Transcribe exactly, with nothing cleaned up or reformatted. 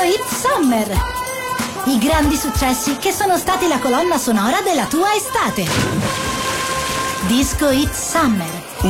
Hit Summer. I grandi successi che sono stati la colonna sonora della tua estate. Disco Hit Summer.